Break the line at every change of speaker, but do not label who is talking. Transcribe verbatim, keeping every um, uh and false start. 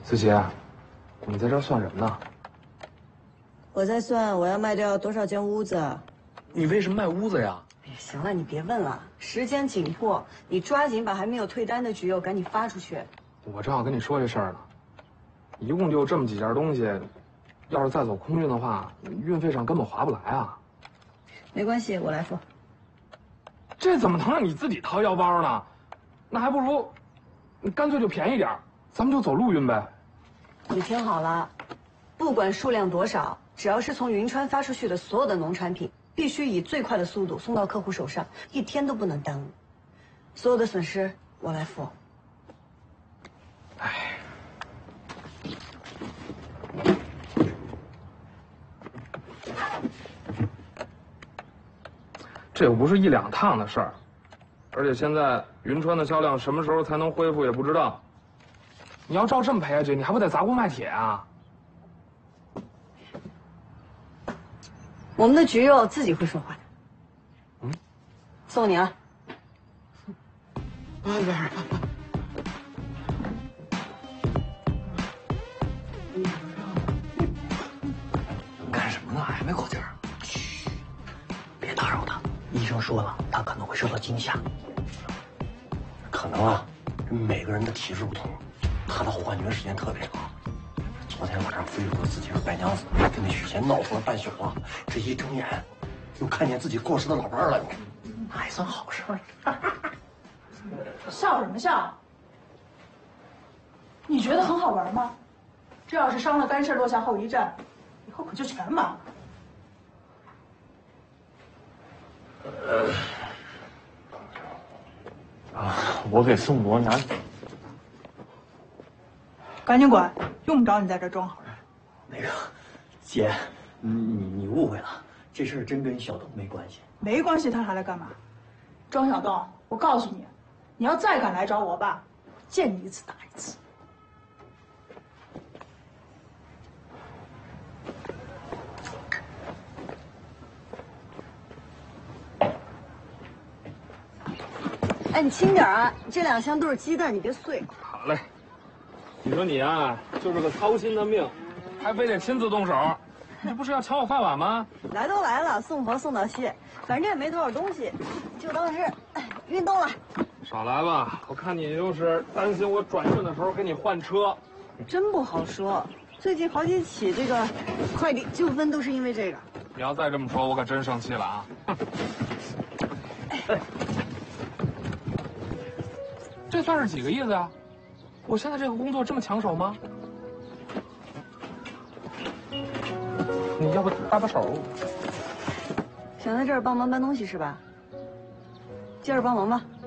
子琪，你在这儿算什么呢？
我在算我要卖掉多少间屋子。
你为什么卖屋子呀？
哎，行了，你别问了，时间紧迫，你抓紧把还没有退单的局友赶紧发出去。
我正好跟你说这事儿呢，一共就这么几件东西，要是再走空运的话，运费上根本划不来啊。
没关系，我来付。
这怎么能让你自己掏腰包呢？那还不如，你干脆就便宜点，咱们就走陆运呗。
你听好了，不管数量多少，只要是从云川发出去的所有的农产品，必须以最快的速度送到客户手上，一天都不能耽误。所有的损失我来付。
哎，这又不是一两趟的事儿，而且现在云川的销量什么时候才能恢复也不知道。你要照这么赔下去，你还不得砸锅卖铁啊？
我们的局友自己会说话的。
嗯，
送你啊。
哎呀，
干什么呢？还没够劲儿？嘘，别打扰他。医生说了，他可能会受到惊吓。可能啊，每个人的体质不同，他的幻觉时间特别长。昨天晚上非说自己是白娘子，跟那许仙闹腾了半宿啊，这一睁眼，又看见自己过世的老伴儿了，那还算好事儿。
笑什么笑？你觉得很好玩吗？这要是伤了肝肾落下后遗症，以后可就全完了。
呃，啊，我给宋博拿。
赶紧滚！用不着你在这装好人。
那个，姐，你你你误会了，这事儿真跟小东没关系。
没关系，他还来干嘛？庄小东，我告诉你，你要再敢来找我爸，见你一次打一次。
哎，你轻点啊！这两箱都是鸡蛋，你别碎。
好嘞。你说你啊，就是个操心的命，还非得亲自动手，你不是要抢我饭碗吗？
来都来了，送佛送到西，反正也没多少东西，就当是运动了。
少来吧，我看你就是担心我转运的时候给你换车。
真不好说，最近好几起这个快递纠纷都是因为这个。
你要再这么说，我可真生气了啊！哎，这算是几个意思呀？我现在这个工作这么抢手吗？你要不搭把手？
想在这儿帮忙搬东西是吧？接着帮忙吧。